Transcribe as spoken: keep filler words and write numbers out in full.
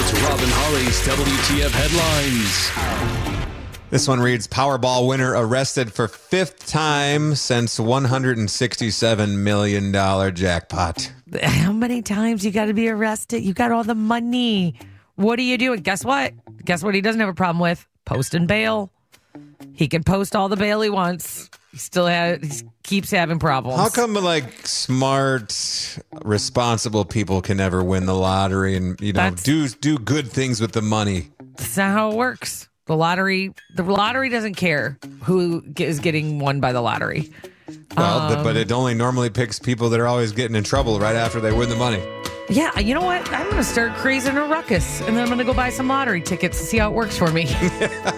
It's Robin Holly's W T F Headlines. This one reads, Powerball winner arrested for fifth time since one hundred sixty-seven million dollars jackpot. How many times you got to be arrested? You got all the money. What are you doing? Guess what? Guess what he doesn't have a problem with? Posting bail. He can post all the bail he wants. He still has, he keeps having problems. How come like smart, responsible people can never win the lottery and, you know, That's- do do good things with the money? That's not how it works. The lottery, the lottery doesn't care who is getting won by the lottery. Well, Um, th- but it only normally picks people that are always getting in trouble right after they win the money. Yeah, you know what? I'm going to start creating a ruckus, and then I'm going to go buy some lottery tickets to see how it works for me.